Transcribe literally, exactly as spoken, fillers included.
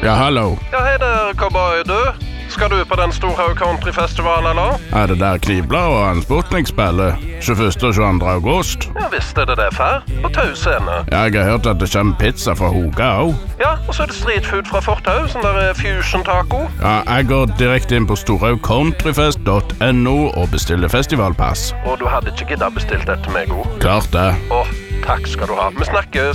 Ja, hallo. Ja, hei der, cowboy, du. Skal du på den Storhaug Countryfestival, eller? Er det der Knibla og han Sputnik spiller? tjueførste og tjueandre august? Ja, visst er det det, far. På Tau scene. Ja, jeg har hørt at det kommer pizza fra Hoga også. Ja, og så er det street food fra Fortau, sånn der eh, fusion taco. Ja, jeg går direkte inn på storhaug countryfest punktum no og bestiller festivalpass. Og du hadde ikke giddet bestilt dette til meg, god. Klart det. Åh, takk skal du ha. Vi snakkes.